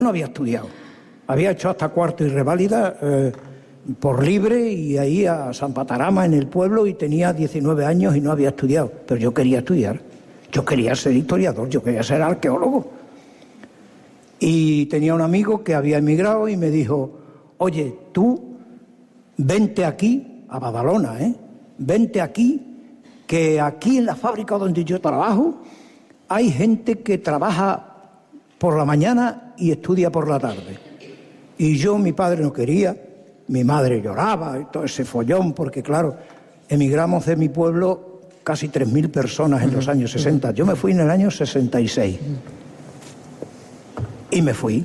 no había estudiado. Había hecho hasta cuarto y reválida por libre y ahí a San Patarama en el pueblo y tenía 19 años y no había estudiado. Pero yo quería estudiar. Yo quería ser historiador, yo quería ser arqueólogo. Y tenía un amigo que había emigrado y me dijo, oye, tú vente aquí, a Badalona, vente aquí, que aquí en la fábrica donde yo trabajo hay gente que trabaja por la mañana y estudia por la tarde. Y yo, mi padre no quería, mi madre lloraba y todo ese follón, porque claro, emigramos de mi pueblo casi 3.000 personas en los años 60. Yo me fui en el año 66. Y me fui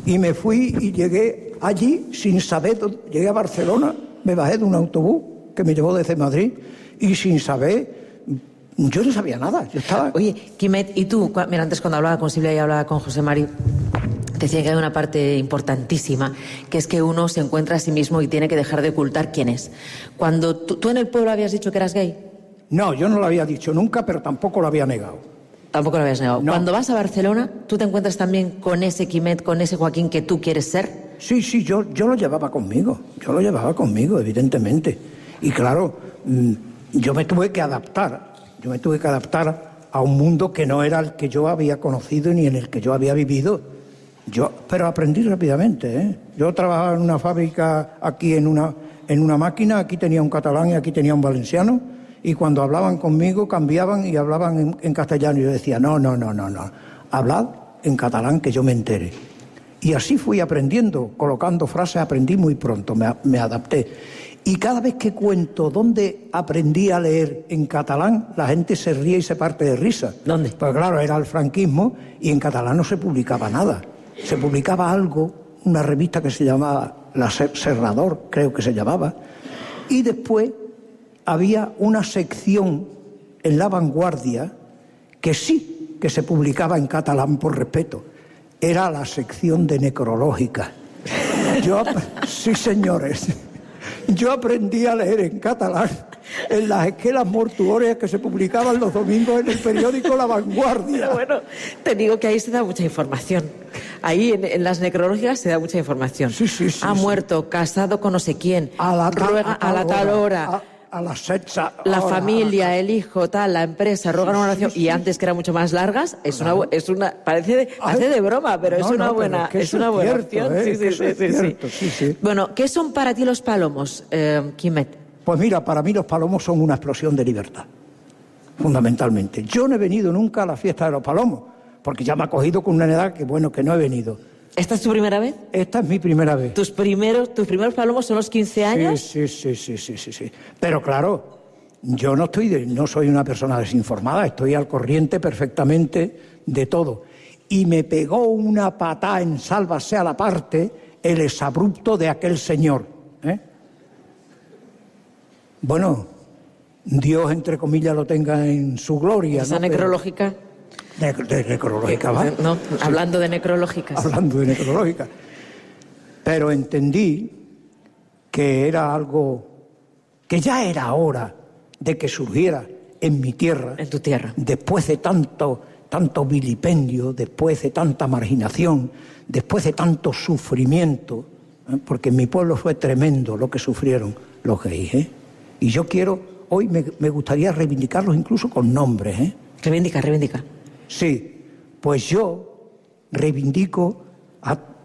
y llegué allí sin saber, llegué a Barcelona, me bajé de un autobús que me llevó desde Madrid y sin saber... Yo no sabía nada, yo estaba... Oye, Quimet, ¿y tú? Mira, antes cuando hablaba con Silvia y hablaba con José Mari, decía que hay una parte importantísima, que es que uno se encuentra a sí mismo y tiene que dejar de ocultar quién es. Cuando tú en el pueblo habías dicho que eras gay. No, yo no lo había dicho nunca, pero tampoco lo había negado. Tampoco lo habías negado. No. Cuando vas a Barcelona, ¿tú te encuentras también con ese Quimet, con ese Joaquín que tú quieres ser? Sí, yo lo llevaba conmigo, evidentemente. Y claro, yo me tuve que adaptar a un mundo que no era el que yo había conocido ni en el que yo había vivido. Pero aprendí rápidamente, Yo trabajaba en una fábrica aquí en una máquina, aquí tenía un catalán y aquí tenía un valenciano, y cuando hablaban conmigo cambiaban y hablaban en castellano. Y yo decía, no, hablad en catalán que yo me entere. Y así fui aprendiendo, colocando frases, aprendí muy pronto, me adapté. Y cada vez que cuento dónde aprendí a leer en catalán, la gente se ríe y se parte de risa. ¿Dónde? Pues claro, era el franquismo y en catalán no se publicaba nada. Se publicaba algo, una revista que se llamaba La Serrador, creo que se llamaba, y después había una sección en La Vanguardia que sí que se publicaba en catalán por respeto. Era la sección de necrológica. Sí, señores, yo aprendí a leer en catalán en las esquelas mortuorias que se publicaban los domingos en el periódico La Vanguardia. Pero bueno, te digo que ahí se da mucha información. Ahí en las necrológicas se da mucha información. Sí. Ha muerto, casado con no sé quién, ruega a la tal hora... A las 6. La familia, el hijo, tal, la empresa, rogan una oración. Y antes, que eran mucho más largas, parece de broma, pero es una buena opción. Sí. Bueno, ¿qué son para ti los palomos, Quimet? Pues mira, para mí los palomos son una explosión de libertad, fundamentalmente. Yo no he venido nunca a la fiesta de los palomos, porque ya me ha cogido con una edad que no he venido. ¿Esta es tu primera vez? Esta es mi primera vez. ¿Tus primeros palomos son los 15 años? Sí. Pero claro, yo no soy una persona desinformada, estoy al corriente perfectamente de todo. Y me pegó una patada en sálvase a la parte el exabrupto de aquel señor. Bueno, Dios, entre comillas, lo tenga en su gloria. ¿Esa necrológica? De necrológica, ¿va? No, sí. Hablando de necrológicas. Hablando de necrológicas. Pero entendí que era algo que ya era hora de que surgiera en mi tierra. En tu tierra. Después de tanto vilipendio, después de tanta marginación, después de tanto sufrimiento, porque en mi pueblo fue tremendo lo que sufrieron los gays, Y yo hoy me gustaría reivindicarlos incluso con nombres, Reivindica. Sí, pues yo reivindico a